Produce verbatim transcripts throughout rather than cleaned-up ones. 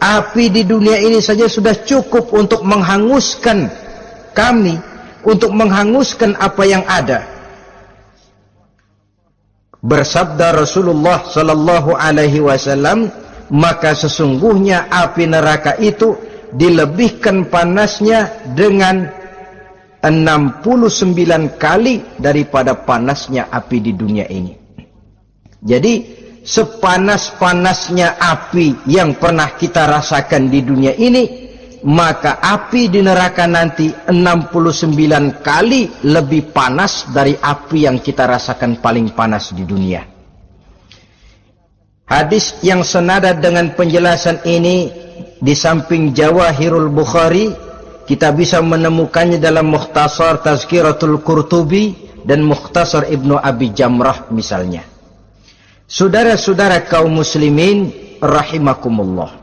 Api di dunia ini saja sudah cukup untuk menghanguskan kami, untuk menghanguskan apa yang ada. Bersabda Rasulullah sallallahu alaihi wasallam, maka sesungguhnya api neraka itu dilebihkan panasnya dengan enam puluh sembilan kali daripada panasnya api di dunia ini. Jadi sepanas-panasnya api yang pernah kita rasakan di dunia ini, maka api di neraka nanti enam puluh sembilan kali lebih panas dari api yang kita rasakan paling panas di dunia. Hadis yang senada dengan penjelasan ini di samping Jawahirul Bukhari, kita bisa menemukannya dalam Mukhtasar Tazkiratul Qurtubi dan Mukhtasar Ibnu Abi Jamrah misalnya. Saudara-saudara kaum muslimin rahimakumullah.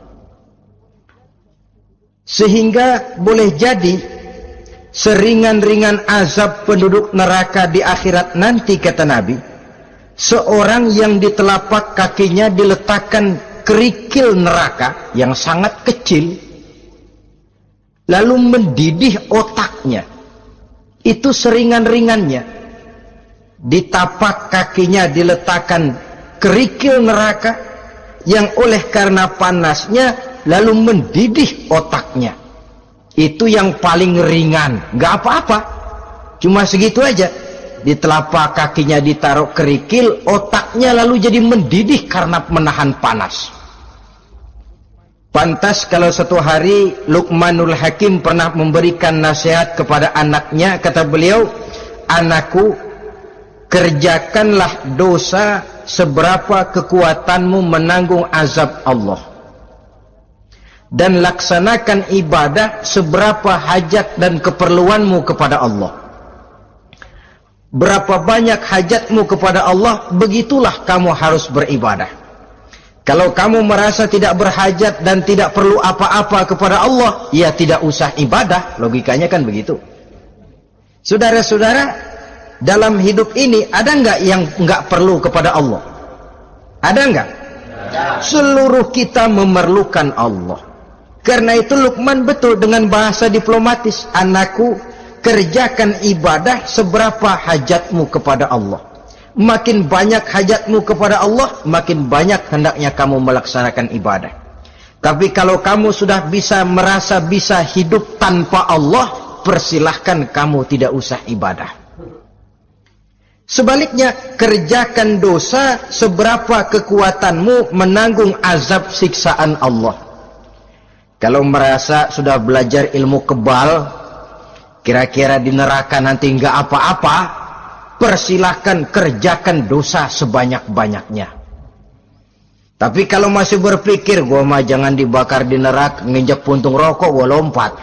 Sehingga boleh jadi seringan-ringan azab penduduk neraka di akhirat nanti, kata Nabi, seorang yang di telapak kakinya diletakkan kerikil neraka yang sangat kecil, lalu mendidih otaknya. Itu seringan-ringannya. Di tapak kakinya diletakkan kerikil neraka yang oleh karena panasnya lalu mendidih otaknya. Itu yang paling ringan, nggak apa-apa, cuma segitu aja. Di telapak kakinya ditaruh kerikil, otaknya lalu jadi mendidih karena menahan panas. Pantas kalau satu hari Luqmanul Hakim pernah memberikan nasihat kepada anaknya, kata beliau, anakku, kerjakanlah dosa seberapa kekuatanmu menanggung azab Allah, dan laksanakan ibadah seberapa hajat dan keperluanmu kepada Allah. Berapa banyak hajatmu kepada Allah, begitulah kamu harus beribadah. Kalau kamu merasa tidak berhajat dan tidak perlu apa-apa kepada Allah, ya tidak usah ibadah. Logikanya kan begitu. Saudara-saudara, dalam hidup ini ada nggak yang nggak perlu kepada Allah? Ada nggak? Seluruh kita memerlukan Allah. Karena itu Luqman betul dengan bahasa diplomatis, anakku, kerjakan ibadah seberapa hajatmu kepada Allah. Makin banyak hajatmu kepada Allah, makin banyak hendaknya kamu melaksanakan ibadah. Tapi kalau kamu sudah bisa merasa bisa hidup tanpa Allah, persilahkan kamu tidak usah ibadah. Sebaliknya, kerjakan dosa seberapa kekuatanmu menanggung azab siksaan Allah. Kalau merasa sudah belajar ilmu kebal, kira-kira di neraka nanti nggak apa-apa, persilahkan kerjakan dosa sebanyak-banyaknya. Tapi kalau masih berpikir, gua mah jangan dibakar di neraka, nginjak puntung rokok, gua lompat.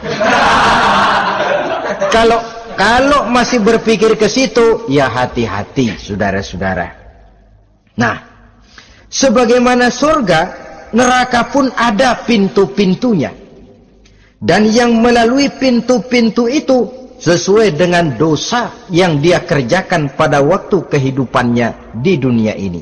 Kalau kalau masih berpikir ke situ, ya hati-hati, saudara-saudara. Nah, sebagaimana surga, neraka pun ada pintu-pintunya. Dan yang melalui pintu-pintu itu sesuai dengan dosa yang dia kerjakan pada waktu kehidupannya di dunia ini.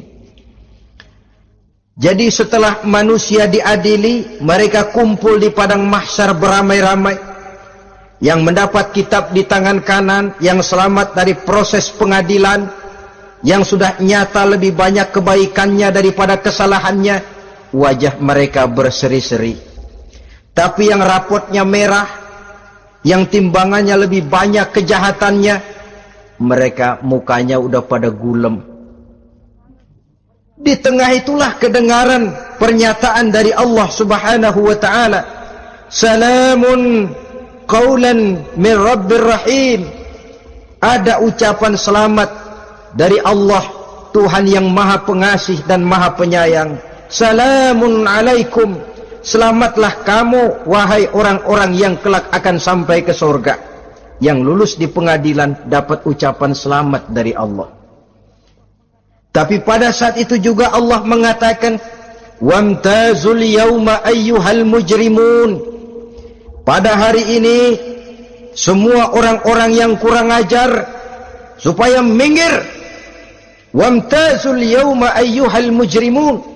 Jadi setelah manusia diadili, mereka kumpul di padang mahsyar beramai-ramai. Yang mendapat kitab di tangan kanan, yang selamat dari proses pengadilan, yang sudah nyata lebih banyak kebaikannya daripada kesalahannya, wajah mereka berseri-seri. Tapi yang rapotnya merah, yang timbangannya lebih banyak kejahatannya, mereka mukanya udah pada gulem. Di tengah itulah kedengaran pernyataan dari Allah Subhanahu wa ta'ala, salamun qaulan min rabbir rahim. Ada ucapan selamat dari Allah, Tuhan yang maha pengasih dan maha penyayang. Salamun alaikum, selamatlah kamu wahai orang-orang yang kelak akan sampai ke surga. Yang lulus di pengadilan dapat ucapan selamat dari Allah. Tapi pada saat itu juga Allah mengatakan, wamtazul yauma ayyuhal mujrimun. Pada hari ini semua orang-orang yang kurang ajar supaya minggir. Wamtazul yauma ayyuhal mujrimun.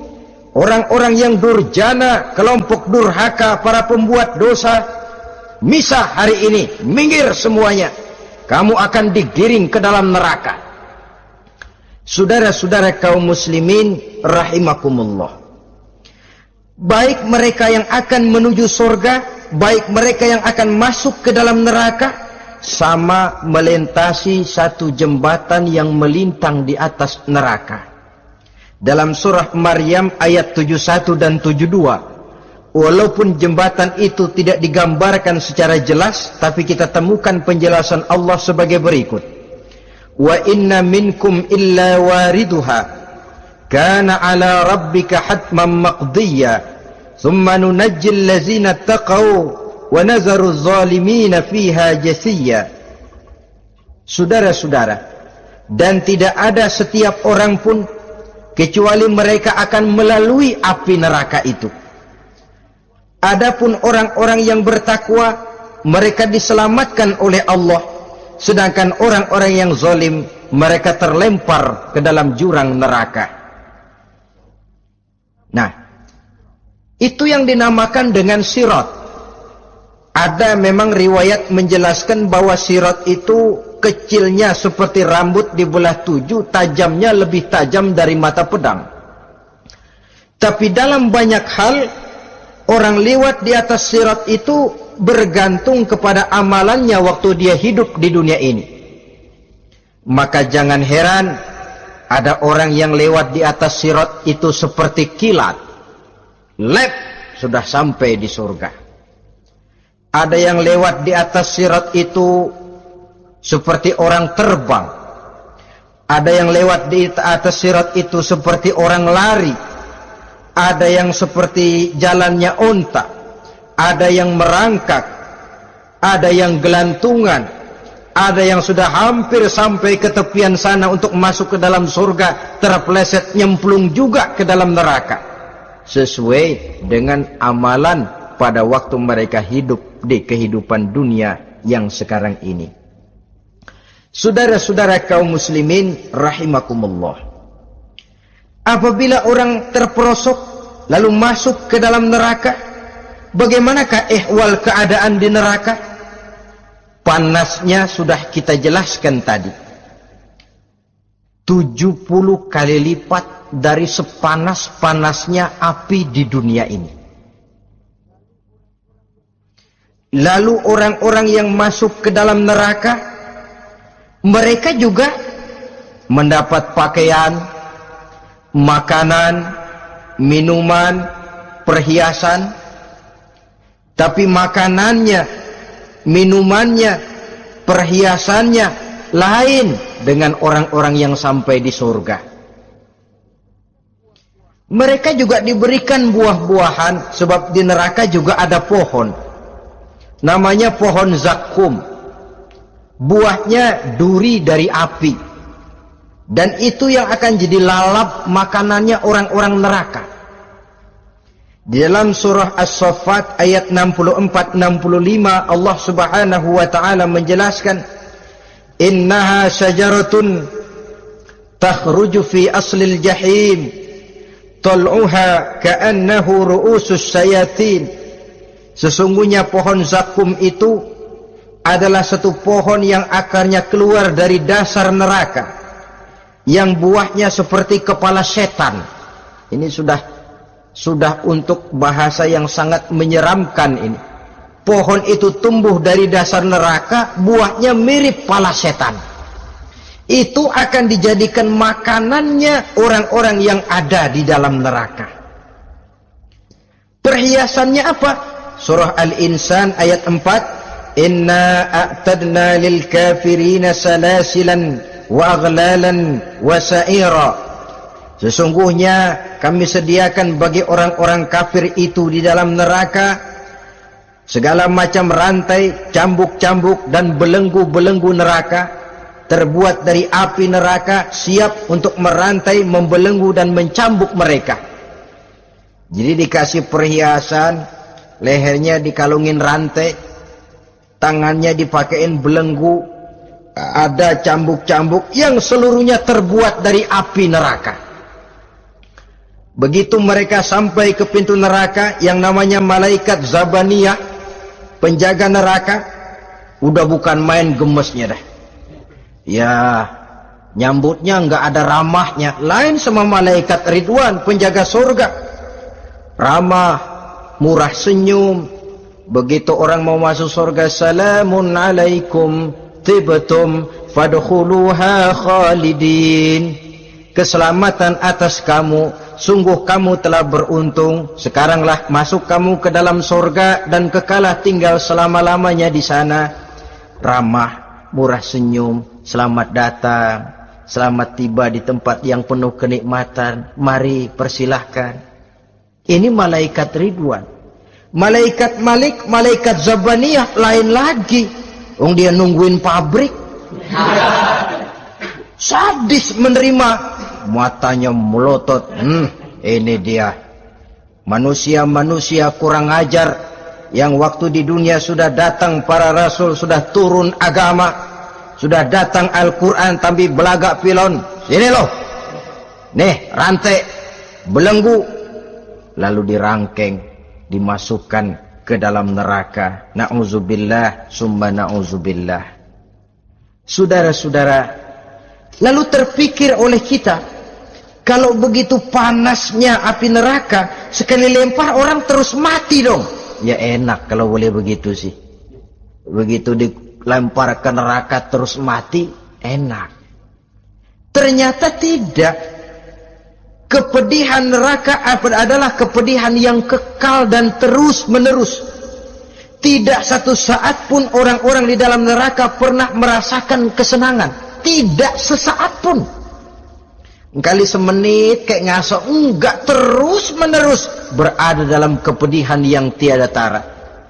orang-orang yang durjana, kelompok durhaka, para pembuat dosa, misah hari ini, minggir semuanya, kamu akan digiring ke dalam neraka. Saudara-saudara kaum muslimin rahimakumullah, baik mereka yang akan menuju surga, baik mereka yang akan masuk ke dalam neraka, sama melintasi satu jembatan yang melintang di atas neraka. Dalam surah Maryam ayat tujuh puluh satu dan tujuh puluh dua, walaupun jembatan itu tidak digambarkan secara jelas, tapi kita temukan penjelasan Allah sebagai berikut. Wa inna minkum illa wariduha kana ala rabbika hatman maqdiyya thumma nunajjil ladzina taqaw wa nazaru zalimina fiha jasiyya. Saudara-saudara, dan tidak ada setiap orang pun kecuali mereka akan melalui api neraka itu. Adapun orang-orang yang bertakwa, mereka diselamatkan oleh Allah, sedangkan orang-orang yang zalim, mereka terlempar ke dalam jurang neraka. Nah, itu yang dinamakan dengan sirat. Ada memang riwayat menjelaskan bahwa sirat itu kecilnya seperti rambut dibelah tujuh, tajamnya lebih tajam dari mata pedang. Tapi dalam banyak hal, orang lewat di atas sirat itu bergantung kepada amalannya waktu dia hidup di dunia ini. Maka jangan heran ada orang yang lewat di atas sirat itu seperti kilat, lep, sudah sampai di surga. Ada yang lewat di atas sirat itu seperti orang terbang. Ada yang lewat di atas sirat itu seperti orang lari. Ada yang seperti jalannya unta. Ada yang merangkak. Ada yang gelantungan. Ada yang sudah hampir sampai ke tepian sana untuk masuk ke dalam surga, terpeleset nyemplung juga ke dalam neraka, sesuai dengan amalan pada waktu mereka hidup di kehidupan dunia yang sekarang ini. Saudara-saudara kaum muslimin rahimakumullah, apabila orang terperosok lalu masuk ke dalam neraka, bagaimanakah ihwal keadaan di neraka? Panasnya sudah kita jelaskan tadi, tujuh puluh kali lipat dari sepanas-panasnya api di dunia ini. Lalu orang-orang yang masuk ke dalam neraka, mereka juga mendapat pakaian, makanan, minuman, perhiasan. Tapi makanannya, minumannya, perhiasannya lain dengan orang-orang yang sampai di surga. Mereka juga diberikan buah-buahan, sebab di neraka juga ada pohon. Namanya pohon zakum. Buahnya duri dari api. Dan itu yang akan jadi lalap makanannya orang-orang neraka. Di dalam surah As-Saffat ayat enam puluh empat enam puluh lima, Allah Subhanahu wa taala menjelaskan, "Innaha syajaratun takhruju fi aslil jahim, tal'uha ka'annahu ru'usus sayatin." Sesungguhnya pohon zakum itu adalah satu pohon yang akarnya keluar dari dasar neraka, yang buahnya seperti kepala setan. Ini sudah sudah untuk bahasa yang sangat menyeramkan ini. Pohon itu tumbuh dari dasar neraka, buahnya mirip kepala setan. Itu akan dijadikan makanannya orang-orang yang ada di dalam neraka. Perhiasannya apa? Surah Al-Insan ayat empat, "Inna a'tadna lil kafirina salasilan wa aghlalan wa sa'ira." Sesungguhnya kami sediakan bagi orang-orang kafir itu di dalam neraka segala macam rantai, cambuk-cambuk dan belenggu-belenggu neraka, terbuat dari api neraka, siap untuk merantai, membelenggu dan mencambuk mereka. Jadi dikasih perhiasan, lehernya dikalungin rantai, tangannya dipakein belenggu, ada cambuk-cambuk yang seluruhnya terbuat dari api neraka. Begitu mereka sampai ke pintu neraka yang namanya malaikat Zabaniyah, penjaga neraka, udah bukan main gemesnya dah. Ya, nyambutnya nggak ada ramahnya, lain sama malaikat Ridwan, penjaga surga. Ramah, murah senyum. Begitu orang mau masuk surga, salamun alaikum tibtum fadkhuluha khalidin. Keselamatan atas kamu, sungguh kamu telah beruntung. Sekaranglah masuk kamu ke dalam surga dan kekalah tinggal selama-lamanya di sana. Ramah, murah senyum, selamat datang, selamat tiba di tempat yang penuh kenikmatan. Mari persilahkan. Ini malaikat Ridwan. Malaikat Malik, malaikat Zabaniyah lain lagi. Wong dia nungguin pabrik. Sadis menerima, matanya melotot. Hmm, ini dia manusia-manusia kurang ajar yang waktu di dunia sudah datang para rasul, sudah turun agama, sudah datang Al-Quran, tapi belagak pilon. Sini loh, nih rantai, belenggu, lalu dirangkeng, dimasukkan ke dalam neraka. Na'udzubillah, summa na'udzubillah. Saudara-saudara, lalu terpikir oleh kita, kalau begitu panasnya api neraka, sekali lempar orang terus mati dong. Ya enak kalau boleh begitu sih. Begitu dilempar ke neraka terus mati, enak. Ternyata tidak. Kepedihan neraka adalah kepedihan yang kekal dan terus menerus. Tidak satu saat pun orang-orang di dalam neraka pernah merasakan kesenangan. Tidak sesaat pun. Kali semenit kayak ngaso, enggak, terus menerus berada dalam kepedihan yang tiada tara.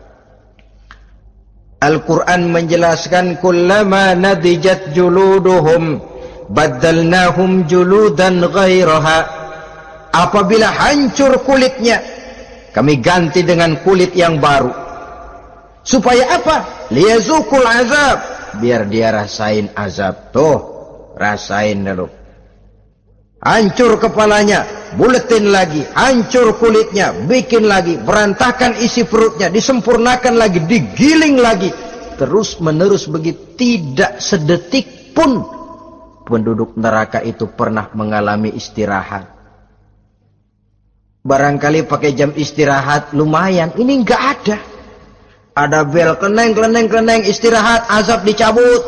Al-Quran menjelaskan, kullama nadijat juluduhum baddalnahum juludan ghairaha. Apabila hancur kulitnya, kami ganti dengan kulit yang baru. Supaya apa? Liyazukul azab, biar dia rasain azab. Tuh, rasain dulu. Hancur kepalanya, buletin lagi. Hancur kulitnya, bikin lagi. Berantakan isi perutnya, disempurnakan lagi, digiling lagi. Terus menerus begitu. Tidak sedetik pun penduduk neraka itu pernah mengalami istirahat. Barangkali pakai jam istirahat lumayan. Ini enggak ada. Ada bel, kleneng, kleneng, kleneng, istirahat, azab dicabut.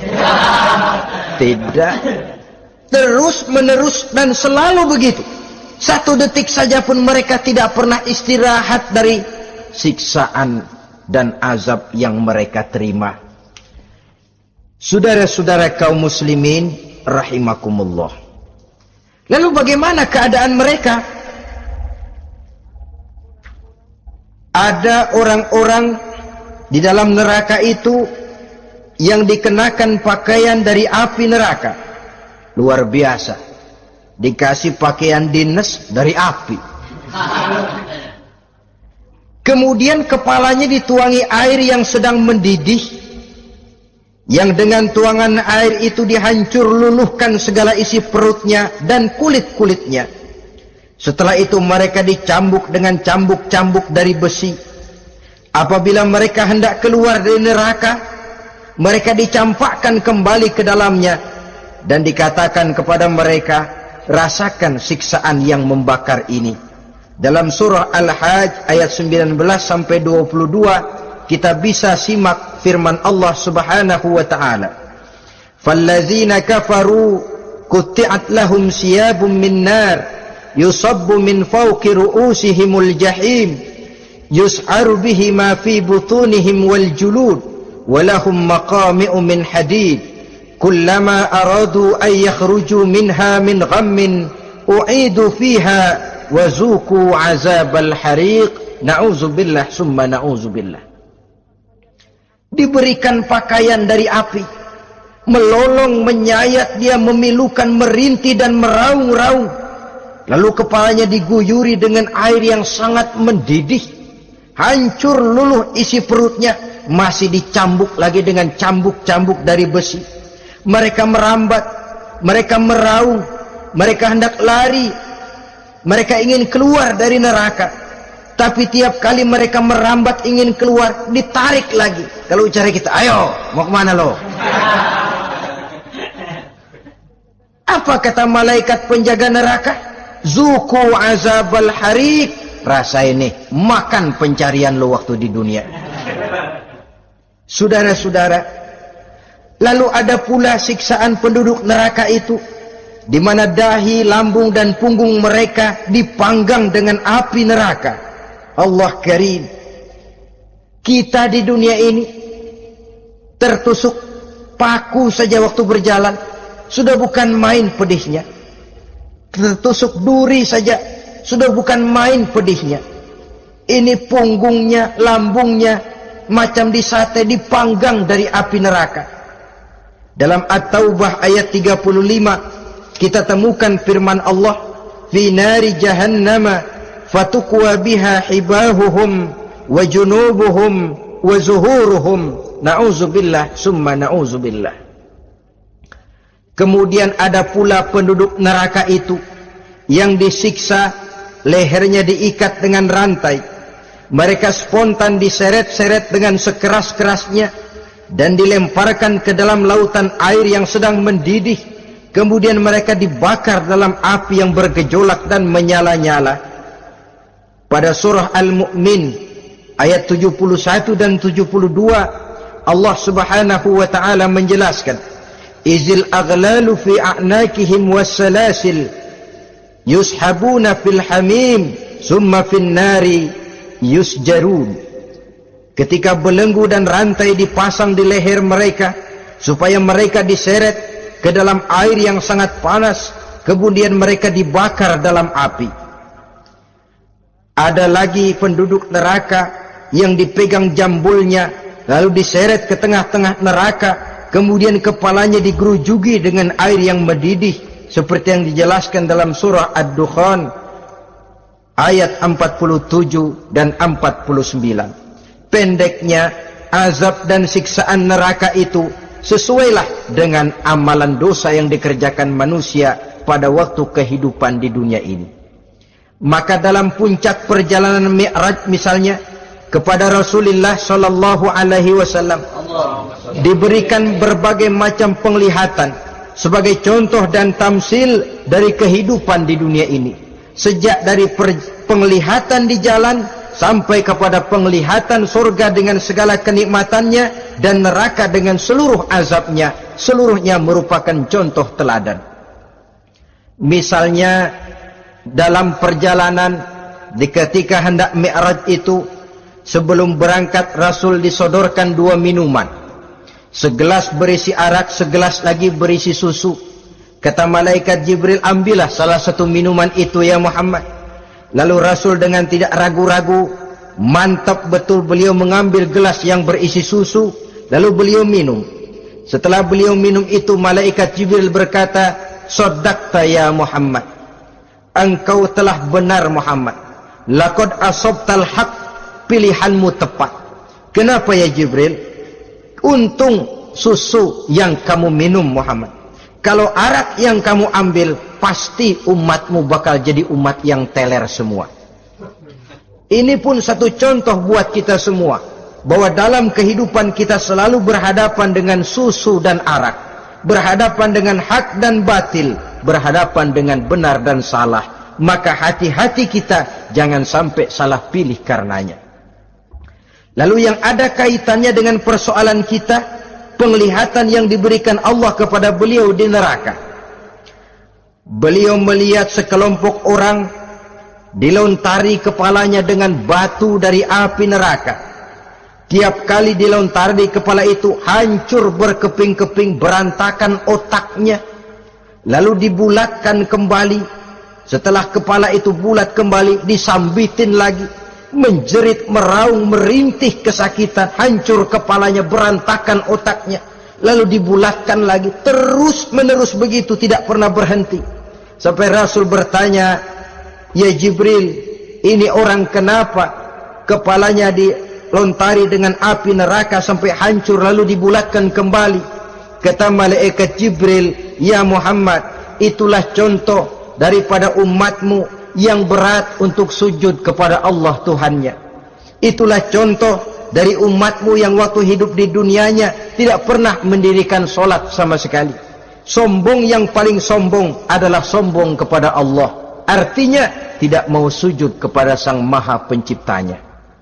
Tidak. Terus menerus dan selalu begitu. Satu detik saja pun mereka tidak pernah istirahat dari siksaan dan azab yang mereka terima. Saudara-saudara kaum muslimin rahimakumullah. Lalu bagaimana keadaan mereka? Ada orang-orang di dalam neraka itu yang dikenakan pakaian dari api neraka. Luar biasa. Dikasih pakaian dinas dari api. Kemudian kepalanya dituangi air yang sedang mendidih, yang dengan tuangan air itu dihancur luluhkan segala isi perutnya dan kulit-kulitnya. Setelah itu mereka dicambuk dengan cambuk-cambuk dari besi. Apabila mereka hendak keluar dari neraka, mereka dicampakkan kembali ke dalamnya dan dikatakan kepada mereka, rasakan siksaan yang membakar ini. Dalam surah Al-Hajj ayat sembilan belas sampai dua puluh dua kita bisa simak firman Allah Subhanahu wa taala. Fallazina kafaru qutti'at lahum siyabun min nar yusabbu min fawqi ru'usihimul jahim yus'aru bihi ma fi butunihim wal julud walahum maqami'u min hadid kullama aradu an yakhruju minha min ghammin u'idu fiha wa zuqu azabal hariq. Na'udzubillah summa na'udzubillah. Diberikan pakaian dari api, melolong, menyayat dia, memilukan, merintih dan meraung-raung. Lalu kepalanya diguyuri dengan air yang sangat mendidih. Hancur luluh isi perutnya. Masih dicambuk lagi dengan cambuk-cambuk dari besi. Mereka merambat. Mereka meraung. Mereka hendak lari. Mereka ingin keluar dari neraka, tapi tiap kali mereka merambat ingin keluar, ditarik lagi. Kalau ucara kita, ayo mau kemana lo? Apa kata malaikat penjaga neraka? Zuku azabal harik. Rasa ini, makan pencarian lo waktu di dunia. Saudara-saudara, lalu ada pula siksaan penduduk neraka itu, di mana dahi, lambung dan punggung mereka dipanggang dengan api neraka. Allah Karim. Kita di dunia ini tertusuk paku saja waktu berjalan, sudah bukan main pedihnya. Tertusuk duri saja, sudah bukan main pedihnya. Ini punggungnya, lambungnya, macam disate, dipanggang dari api neraka. Dalam At-Taubah ayat tiga puluh lima, kita temukan firman Allah, fi nari jahannama fatukwa biha hibahuhum wa junubuhum wa zuhuruhum. Na'udzubillah summa na'udzubillah. Kemudian ada pula penduduk neraka itu yang disiksa, lehernya diikat dengan rantai. Mereka spontan diseret-seret dengan sekeras-kerasnya dan dilemparkan ke dalam lautan air yang sedang mendidih. Kemudian mereka dibakar dalam api yang bergejolak dan menyala-nyala. Pada surah Al-Mu'min ayat tujuh puluh satu dan tujuh puluh dua, Allah Subhanahu wa taala menjelaskan, izil aghlalu fi a'nakihim wassalasil yushabuna fil hamim summa fin nari yusjarun. Ketika belenggu dan rantai dipasang di leher mereka supaya mereka diseret ke dalam air yang sangat panas, kemudian mereka dibakar dalam api. Ada lagi penduduk neraka yang dipegang jambulnya lalu diseret ke tengah-tengah neraka, kemudian kepalanya digerujuki dengan air yang mendidih seperti yang dijelaskan dalam surah Ad-Dukhan ayat empat puluh tujuh dan empat puluh sembilan. Pendeknya, azab dan siksaan neraka itu sesuailah dengan amalan dosa yang dikerjakan manusia pada waktu kehidupan di dunia ini. Maka dalam puncak perjalanan Mi'raj misalnya, kepada Rasulullah sallallahu alaihi wasallam diberikan berbagai macam penglihatan sebagai contoh dan tamsil dari kehidupan di dunia ini. Sejak dari penglihatan di jalan sampai kepada penglihatan surga dengan segala kenikmatannya dan neraka dengan seluruh azabnya, seluruhnya merupakan contoh teladan. Misalnya dalam perjalanan di ketika hendak Mi'raj itu, sebelum berangkat Rasul disodorkan dua minuman, segelas berisi arak, segelas lagi berisi susu. Kata malaikat Jibril, ambillah salah satu minuman itu ya Muhammad. Lalu Rasul dengan tidak ragu-ragu, mantap betul beliau mengambil gelas yang berisi susu, lalu beliau minum. Setelah beliau minum itu, malaikat Jibril berkata, Shaddaqta ya Muhammad, engkau telah benar Muhammad. Laqad asabtal haq, pilihanmu tepat. Kenapa ya Jibril? Untung susu yang kamu minum Muhammad. Kalau arak yang kamu ambil, pasti umatmu bakal jadi umat yang teler semua. Ini pun satu contoh buat kita semua, bahwa dalam kehidupan kita selalu berhadapan dengan susu dan arak, berhadapan dengan hak dan batil, berhadapan dengan benar dan salah. Maka hati-hati kita jangan sampai salah pilih karenanya. Lalu yang ada kaitannya dengan persoalan kita, penglihatan yang diberikan Allah kepada beliau di neraka. Beliau melihat sekelompok orang dilontari kepalanya dengan batu dari api neraka. Tiap kali dilontari kepala itu hancur berkeping-keping, berantakan otaknya, lalu dibulatkan kembali. Setelah kepala itu bulat kembali, disambitin lagi, menjerit, meraung, merintih kesakitan, hancur kepalanya, berantakan otaknya, lalu dibulatkan lagi, terus menerus begitu, tidak pernah berhenti. Sampai Rasul bertanya, ya Jibril, ini orang kenapa kepalanya dilontari dengan api neraka sampai hancur lalu dibulatkan kembali? Kata malaikat Jibril, ya Muhammad, itulah contoh daripada umatmu yang berat untuk sujud kepada Allah Tuhannya. Itulah contoh dari umatmu yang waktu hidup di dunianya tidak pernah mendirikan solat sama sekali. Sombong yang paling sombong adalah sombong kepada Allah. Artinya tidak mau sujud kepada Sang Maha Penciptanya.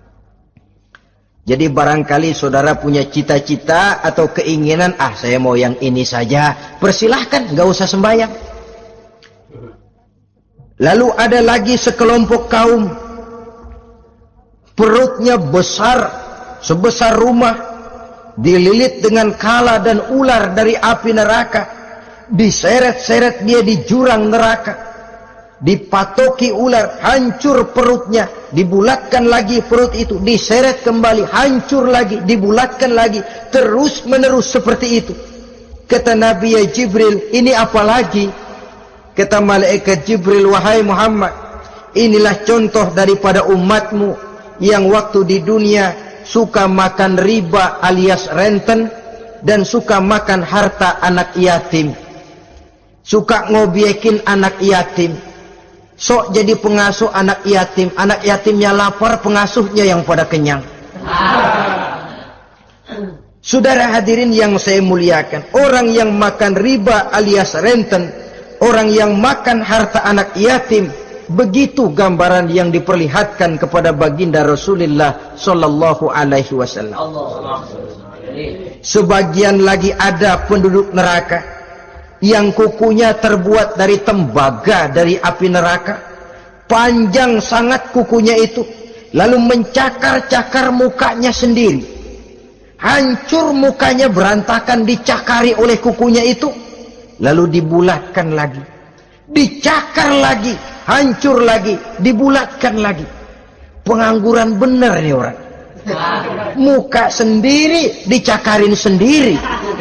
Jadi barangkali saudara punya cita-cita atau keinginan, ah saya mau yang ini saja, persilahkan, nggak usah sembahyang. Lalu ada lagi sekelompok kaum, perutnya besar sebesar rumah, dililit dengan kala dan ular dari api neraka, diseret-seret dia di jurang neraka, dipatoki ular, hancur perutnya, dibulatkan lagi perut itu, diseret kembali, hancur lagi, dibulatkan lagi, terus menerus seperti itu. Kata Nabi, ya Jibril, ini apa lagi? Kata malaikat Jibril, wahai Muhammad, inilah contoh daripada umatmu yang waktu di dunia suka makan riba alias renten dan suka makan harta anak yatim, suka ngobyekin anak yatim, sok jadi pengasuh anak yatim, anak yatimnya lapar, pengasuhnya yang pada kenyang. Saudara hadirin yang saya muliakan, orang yang makan riba alias renten, orang yang makan harta anak yatim, begitu gambaran yang diperlihatkan kepada baginda Rasulullah sallallahu alaihi wasallam. Sebagian lagi ada penduduk neraka yang kukunya terbuat dari tembaga dari api neraka, panjang sangat kukunya itu, lalu mencakar-cakar mukanya sendiri, hancur mukanya berantakan dicakari oleh kukunya itu, lalu dibulatkan lagi, dicakar lagi, hancur lagi, dibulatkan lagi. Pengangguran benar nih orang, muka sendiri dicakarin sendiri.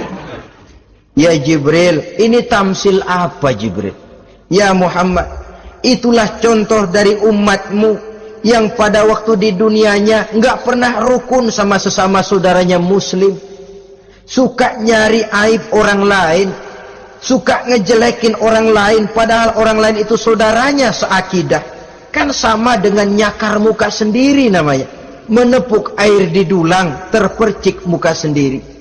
Ya Jibril, ini tamsil apa Jibril? Ya Muhammad, itulah contoh dari umatmu yang pada waktu di dunianya nggak pernah rukun sama sesama saudaranya muslim, suka nyari aib orang lain, suka ngejelekin orang lain, padahal orang lain itu saudaranya seakidah. Kan sama dengan nyakar muka sendiri namanya, menepuk air di dulang, terpercik muka sendiri.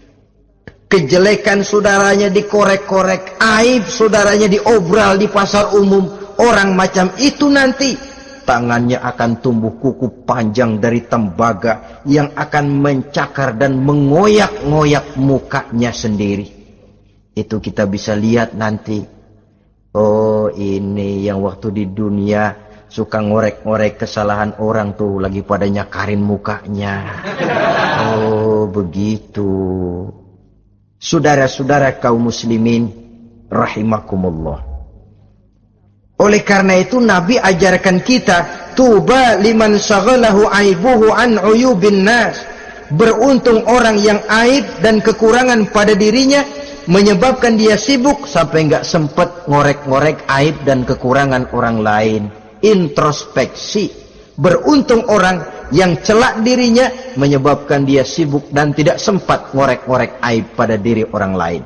Kejelekan saudaranya dikorek-korek, aib saudaranya diobral di pasar umum. Orang macam itu nanti tangannya akan tumbuh kuku panjang dari tembaga yang akan mencakar dan mengoyak-ngoyak mukanya sendiri. Itu kita bisa lihat nanti. Oh, ini yang waktu di dunia suka ngorek-ngorek kesalahan orang tuh lagi pada nyakarin mukanya. Oh, begitu. Saudara-saudara kaum muslimin rahimakumullah. Oleh karena itu Nabi ajarkan kita, tuba liman syaghalahu aibuhu an uyubin nas. Beruntung orang yang aib dan kekurangan pada dirinya menyebabkan dia sibuk sampai enggak sempat ngorek-ngorek aib dan kekurangan orang lain. Introspeksi. Beruntung orang yang celak dirinya menyebabkan dia sibuk dan tidak sempat ngorek-ngorek aib pada diri orang lain.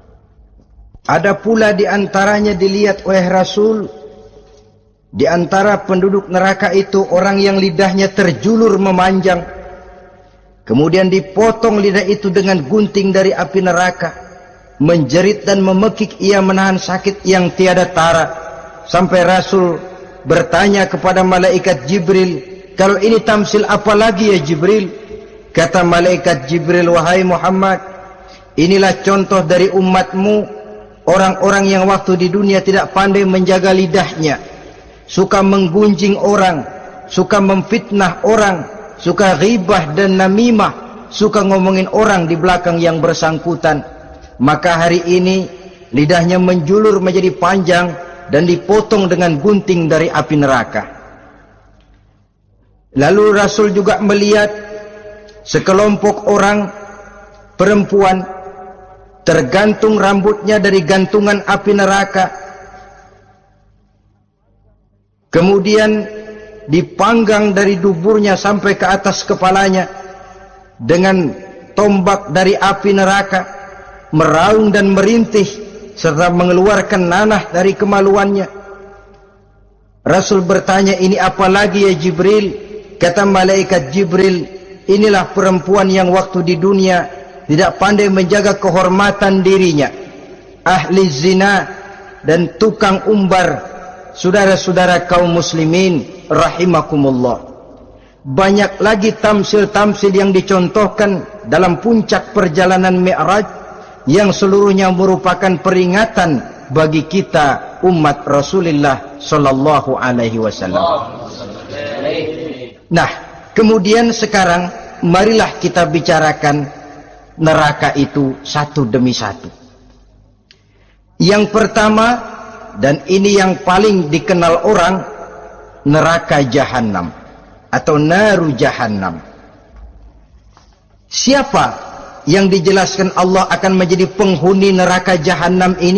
Ada pula di antaranya dilihat oleh Rasul, di antara penduduk neraka itu orang yang lidahnya terjulur memanjang, kemudian dipotong lidah itu dengan gunting dari api neraka, menjerit dan memekik ia menahan sakit yang tiada tara, sampai Rasul bertanya kepada malaikat Jibril, kalau ini tamsil apa lagi ya Jibril? Kata malaikat Jibril, wahai Muhammad, inilah contoh dari umatmu, orang-orang yang waktu di dunia tidak pandai menjaga lidahnya, suka menggunjing orang, suka memfitnah orang, suka ghibah dan namimah, suka ngomongin orang di belakang yang bersangkutan. Maka hari ini lidahnya menjulur menjadi panjang dan dipotong dengan gunting dari api neraka. Lalu Rasul juga melihat sekelompok orang perempuan tergantung rambutnya dari gantungan api neraka, kemudian dipanggang dari duburnya sampai ke atas kepalanya dengan tombak dari api neraka, meraung dan merintih serta mengeluarkan nanah dari kemaluannya. Rasul bertanya, ini apa lagi ya Jibril? Kata malaikat Jibril, inilah perempuan yang waktu di dunia tidak pandai menjaga kehormatan dirinya, ahli zina dan tukang umbar. Saudara-saudara kaum muslimin rahimakumullah, banyak lagi tamsil-tamsil yang dicontohkan dalam puncak perjalanan Mi'raj yang seluruhnya merupakan peringatan bagi kita umat Rasulullah sallallahu alaihi wasallam. Nah, kemudian sekarang marilah kita bicarakan neraka itu satu demi satu. Yang pertama, dan ini yang paling dikenal orang, neraka Jahannam atau naru Jahannam. Siapa yang dijelaskan Allah akan menjadi penghuni neraka Jahannam ini?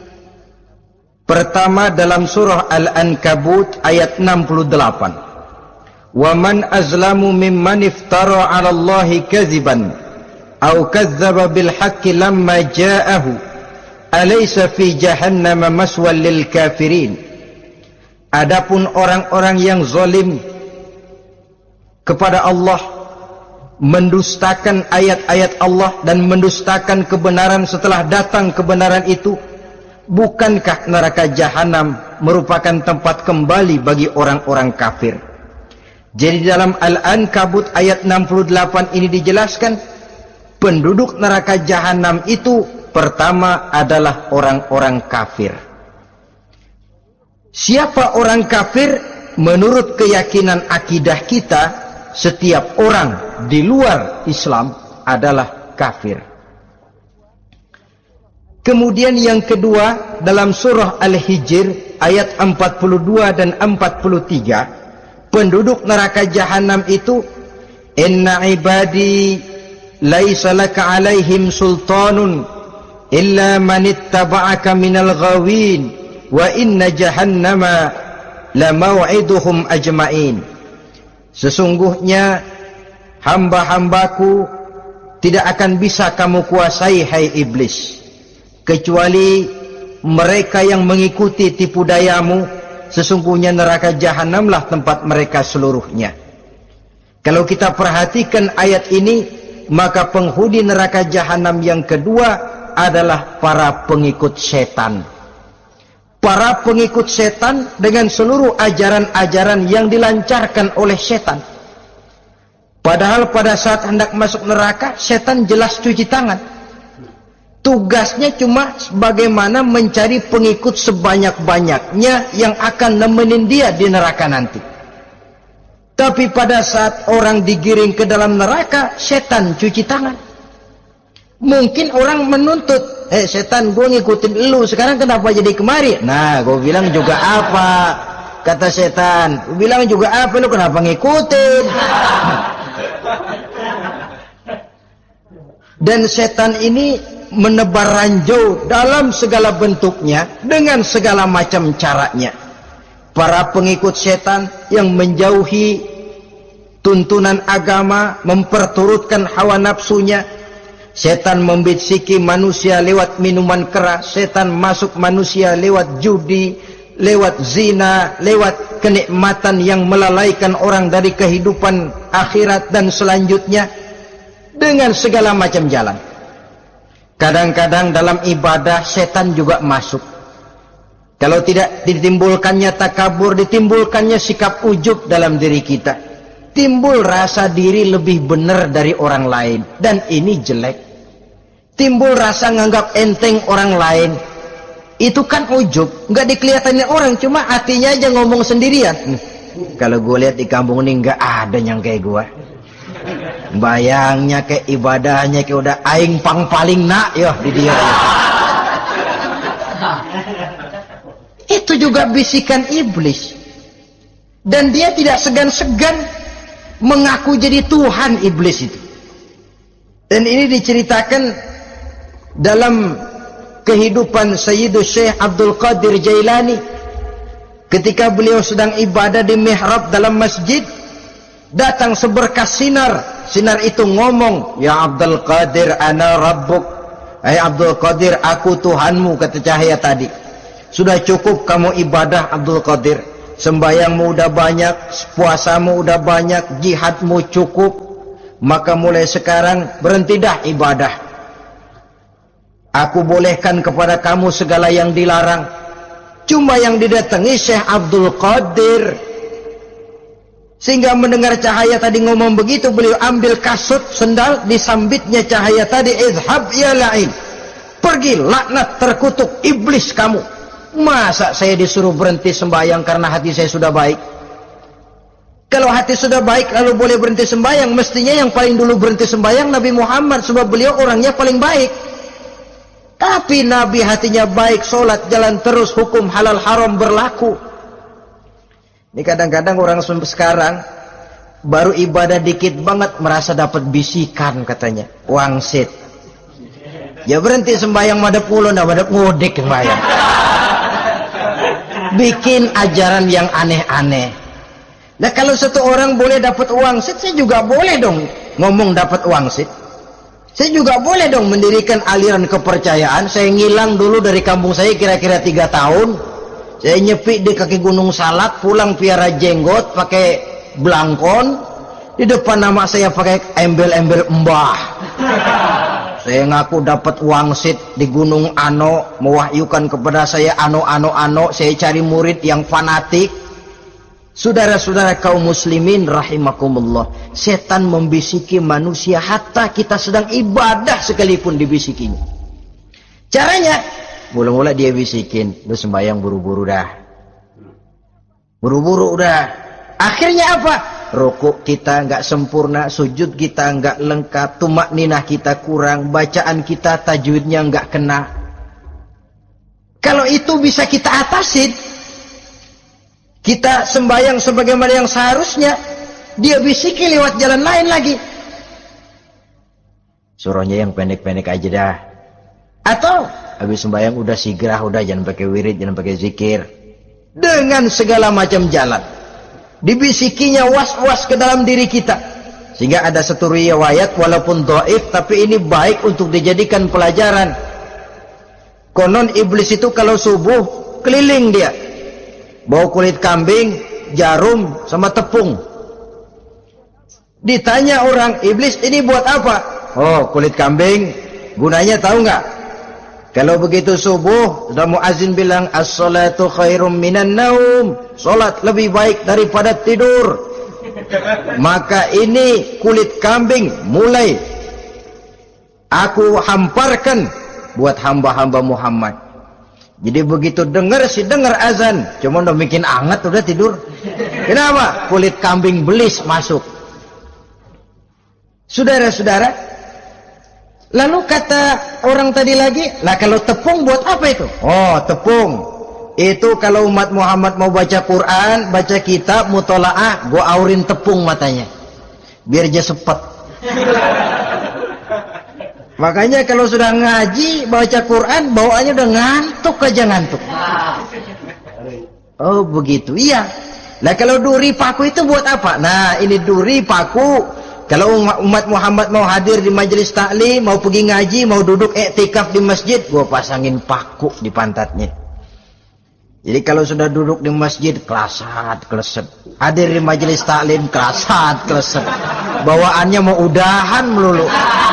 Pertama dalam surah Al-Ankabut ayat enam puluh delapan. Wa man azlamu mimman iftara 'ala Allahi kadziban aw kadzdzaba bil haqqi lamma ja'ahu alaysa fi jahannam maswal lil kafirin. Adapun orang-orang yang zalim kepada Allah, mendustakan ayat-ayat Allah dan mendustakan kebenaran setelah datang kebenaran itu, bukankah neraka Jahannam merupakan tempat kembali bagi orang-orang kafir? Jadi dalam Al-Ankabut ayat enam puluh delapan ini dijelaskan, penduduk neraka Jahannam itu pertama adalah orang-orang kafir. Siapa orang kafir? Menurut keyakinan akidah kita, setiap orang di luar Islam adalah kafir. Kemudian yang kedua dalam surah Al-Hijr ayat empat puluh dua dan empat puluh tiga, penduduk neraka Jahannam itu, inna ibadi laisa laka alaihim sultanun illa man ittaba'aka minal ghawin wa inna jahannama la maw'iduhum ajma'in. Sesungguhnya hamba-hambaku tidak akan bisa kamu kuasai, hai iblis, kecuali mereka yang mengikuti tipu dayamu. Sesungguhnya neraka Jahannamlah tempat mereka seluruhnya. Kalau kita perhatikan ayat ini, maka penghuni neraka Jahannam yang kedua adalah para pengikut setan. Para pengikut setan dengan seluruh ajaran-ajaran yang dilancarkan oleh setan. Padahal pada saat hendak masuk neraka, setan jelas cuci tangan. Tugasnya cuma bagaimana mencari pengikut sebanyak-banyaknya yang akan nemenin dia di neraka nanti. Tapi pada saat orang digiring ke dalam neraka, setan cuci tangan. Mungkin orang menuntut, eh setan, gue ngikutin lu, sekarang kenapa jadi kemari? Nah, gue bilang juga apa? Kata setan, gue bilang juga apa, lu kenapa ngikutin? Dan setan ini menebar ranjau dalam segala bentuknya, dengan segala macam caranya. Para pengikut setan yang menjauhi tuntunan agama, memperturutkan hawa nafsunya. Setan membisiki manusia lewat minuman keras, setan masuk manusia lewat judi, lewat zina, lewat kenikmatan yang melalaikan orang dari kehidupan akhirat dan selanjutnya, dengan segala macam jalan. Kadang-kadang dalam ibadah setan juga masuk. Kalau tidak ditimbulkannya takabur, ditimbulkannya sikap ujub dalam diri kita. Timbul rasa diri lebih benar dari orang lain, dan ini jelek. Timbul rasa nganggap enteng orang lain, itu kan ujub, nggak dikelihatannya orang, cuma hatinya aja ngomong sendirian. Nih, kalau gue lihat di kampung ini nggak ada yang kayak gue. Bayangnya kayak ibadahnya kayak udah aing pang paling nak ya di dia. Itu juga bisikan iblis, dan dia tidak segan-segan mengaku jadi Tuhan iblis itu. Dan ini diceritakan dalam kehidupan Sayyidus Syekh Abdul Qadir Jailani. Ketika beliau sedang ibadah di mihrab dalam masjid, datang seberkas sinar. Sinar itu ngomong, ya Abdul Qadir ana rabbuk. Hai Abdul Qadir, aku Tuhanmu, kata cahaya tadi. Sudah cukup kamu ibadah Abdul Qadir. sembahyangmu udah banyak, puasamu udah banyak, jihadmu cukup, maka mulai sekarang berhenti dah ibadah. Aku bolehkan kepada kamu segala yang dilarang. Cuma yang didatangi Syekh Abdul Qadir, sehingga mendengar cahaya tadi ngomong begitu, beliau ambil kasut sendal, disambitnya cahaya tadi, izhab ya la'in, pergi laknat terkutuk iblis kamu. Masa saya disuruh berhenti sembahyang karena hati saya sudah baik? Kalau hati sudah baik lalu boleh berhenti sembahyang, mestinya yang paling dulu berhenti sembahyang Nabi Muhammad, sebab beliau orangnya paling baik. Tapi Nabi hatinya baik, sholat jalan terus, hukum halal haram berlaku. Ini kadang-kadang orang sekarang baru ibadah dikit banget merasa dapat bisikan katanya, wangsit. Ya berhenti sembahyang madep ulun, madep ngudek sembahyang. Bikin ajaran yang aneh-aneh. Nah kalau satu orang boleh dapat wangsit, saya juga boleh dong ngomong dapat wangsit. Saya juga boleh dong mendirikan aliran kepercayaan. Saya ngilang dulu dari kampung saya kira-kira tiga tahun. Saya nyepi di kaki Gunung Salak, pulang piara jenggot pakai belangkon. Di depan nama saya pakai embel-embel mbah. Saya ngaku dapat wangsit di Gunung Ano, mewahyukan kepada saya ano ano ano. Saya cari murid yang fanatik. Saudara-saudara kaum muslimin rahimakumullah, setan membisiki manusia hatta kita sedang ibadah sekalipun dibisikinya. Caranya, mula-mula dia bisikin, lu sembahyang buru-buru dah, buru-buru udah. Akhirnya apa? Rukuk kita nggak sempurna, sujud kita nggak lengkap, tumak ninah kita kurang, bacaan kita tajwidnya nggak kena. Kalau itu bisa kita atasin, kita sembahyang sebagaimana yang seharusnya, dia bisiki lewat jalan lain lagi. Suruhnya yang pendek-pendek aja dah. Atau habis sembahyang udah sigrah, udah jangan pakai wirid, jangan pakai zikir. Dengan segala macam jalan dibisikinya was-was ke dalam diri kita, sehingga ada satu riwayat walaupun dhaif tapi ini baik untuk dijadikan pelajaran. Konon iblis itu kalau subuh keliling dia bawa kulit kambing, jarum sama tepung. Ditanya orang, iblis ini buat apa? Oh, kulit kambing. Gunanya tahu nggak? Kalau begitu subuh sudah muazin bilang as-salatu khairum minan naum, salat lebih baik daripada tidur. Maka ini kulit kambing mulai aku hamparkan buat hamba-hamba Muhammad. Jadi begitu dengar si dengar azan, cuma udah bikin anget udah tidur. Kenapa? Kulit kambing belis masuk. Saudara-saudara, lalu kata orang tadi lagi, lah kalau tepung buat apa itu? Oh, tepung itu kalau umat Muhammad mau baca Quran, baca kitab, mutolaah, gua aurin tepung matanya biar dia sepet. Makanya kalau sudah ngaji, baca Quran, bawaannya udah ngantuk aja ngantuk. Oh begitu, iya. Nah kalau duri paku itu buat apa? Nah ini duri paku. Kalau umat Muhammad mau hadir di majelis taklim, mau pergi ngaji, mau duduk iktikaf di masjid, gua pasangin paku di pantatnya. Jadi kalau sudah duduk di masjid, kelasat, kleset. Hadir di majelis taklim, kelasat, kleset. Bawaannya mau udahan melulu.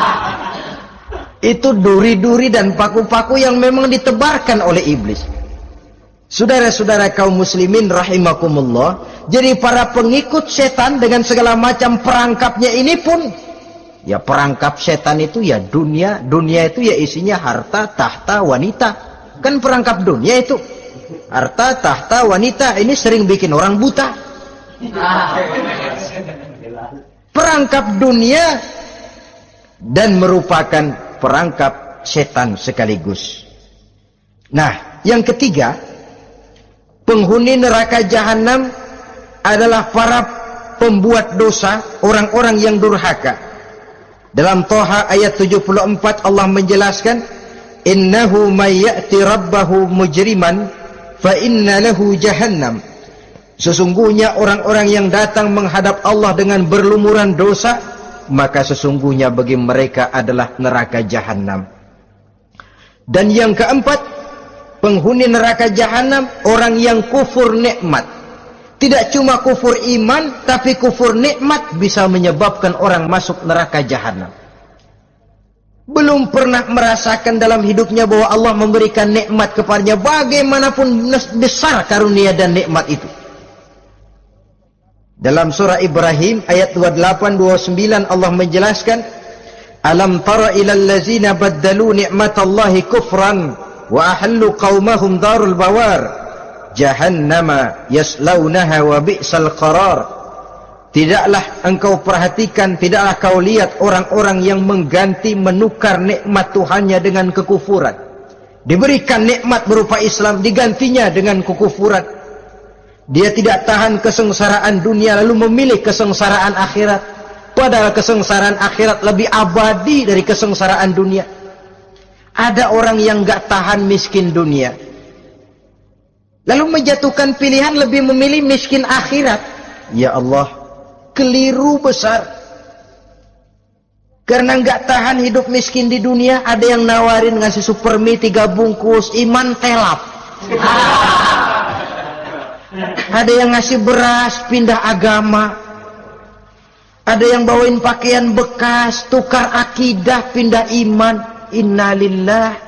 Itu duri-duri dan paku-paku yang memang ditebarkan oleh iblis. Saudara-saudara kaum muslimin rahimakumullah, jadi para pengikut setan dengan segala macam perangkapnya ini pun, ya perangkap setan itu ya dunia, dunia itu ya isinya harta, tahta, wanita. Kan perangkap dunia itu harta, tahta, wanita. Ini sering bikin orang buta. Perangkap dunia dan merupakan perangkap setan sekaligus. Nah, yang ketiga, penghuni neraka jahanam adalah para pembuat dosa, orang-orang yang durhaka. Dalam Toha ayat tujuh puluh empat Allah menjelaskan, innahu may ya'ti rabbahu mujriman fa inna lahu jahannam. Sesungguhnya orang-orang yang datang menghadap Allah dengan berlumuran dosa, maka sesungguhnya bagi mereka adalah neraka jahanam. Dan yang keempat, penghuni neraka jahanam orang yang kufur nikmat. Tidak cuma kufur iman, tapi kufur nikmat bisa menyebabkan orang masuk neraka jahanam. Belum pernah merasakan dalam hidupnya bahwa Allah memberikan nikmat kepadanya, bagaimanapun besar karunia dan nikmat itu. Dalam surah Ibrahim ayat dua puluh delapan dua puluh sembilan Allah menjelaskan, alam tara ilal ladzina baddalu ni'matallahi kufran wa ahallu qaumahum darul bawar jahannama yaslaunaha wa bi'sal qarar. Tidaklah engkau perhatikan, tidaklah kau lihat orang-orang yang mengganti, menukar nikmat Tuhannya dengan kekufuran. Diberikan nikmat berupa Islam, digantinya dengan kekufuran. Dia tidak tahan kesengsaraan dunia lalu memilih kesengsaraan akhirat, padahal kesengsaraan akhirat lebih abadi dari kesengsaraan dunia. Ada orang yang gak tahan miskin dunia, lalu menjatuhkan pilihan lebih memilih miskin akhirat. Ya Allah, keliru besar. Karena nggak tahan hidup miskin di dunia, ada yang nawarin ngasih supermi tiga bungkus, iman telap. Ada yang ngasih beras, pindah agama. Ada yang bawain pakaian bekas, tukar akidah, pindah iman. Innalillah.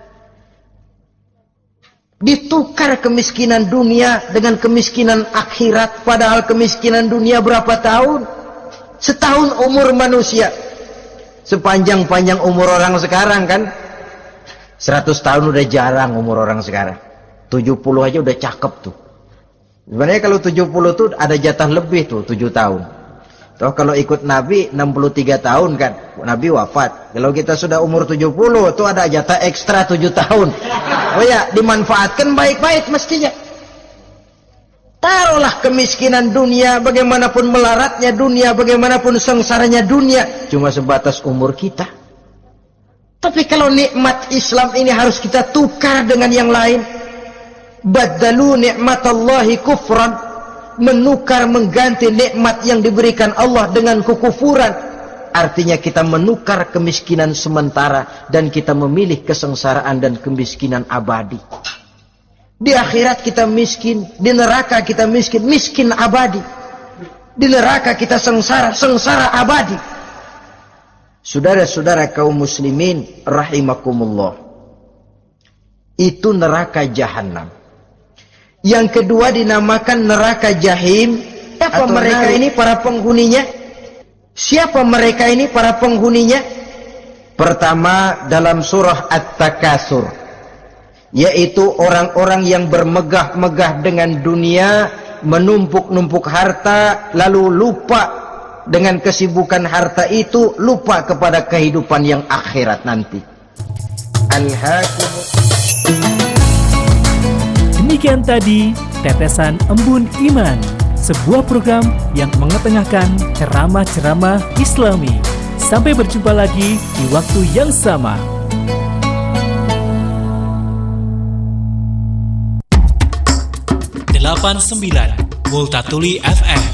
Ditukar kemiskinan dunia dengan kemiskinan akhirat. Padahal kemiskinan dunia berapa tahun? Setahun umur manusia. Sepanjang-panjang umur orang sekarang kan. seratus tahun udah jarang umur orang sekarang. tujuh puluh aja udah cakep tuh. Sebenarnya kalau tujuh puluh tuh ada jatah lebih tuh, tujuh tahun. Toh kalau ikut Nabi enam puluh tiga tahun kan, Nabi wafat. Kalau kita sudah umur tujuh puluh tuh ada jatah ekstra tujuh tahun. Oh ya, dimanfaatkan baik-baik mestinya. Taruhlah kemiskinan dunia, bagaimanapun melaratnya dunia, bagaimanapun sengsaranya dunia, cuma sebatas umur kita. Tapi kalau nikmat Islam ini harus kita tukar dengan yang lain. Baddalu ni'matallahi kufran, menukar, mengganti nikmat yang diberikan Allah dengan kekufuran. Artinya kita menukar kemiskinan sementara dan kita memilih kesengsaraan dan kemiskinan abadi. Di akhirat kita miskin, di neraka kita miskin, miskin abadi. Di neraka kita sengsara, sengsara abadi. Saudara-saudara kaum muslimin rahimakumullah, itu neraka jahanam. Yang kedua dinamakan neraka jahim. Siapa mereka ini para penghuninya? Siapa mereka ini para penghuninya? Pertama dalam surah At-Takasur, yaitu orang-orang yang bermegah-megah dengan dunia, menumpuk-numpuk harta, lalu lupa dengan kesibukan harta itu, lupa kepada kehidupan yang akhirat nanti. Alhaakum. Demikian tadi Tetesan Embun Iman, sebuah program yang mengetengahkan ceramah-ceramah Islami. Sampai berjumpa lagi di waktu yang sama. delapan puluh sembilan Multatuli F M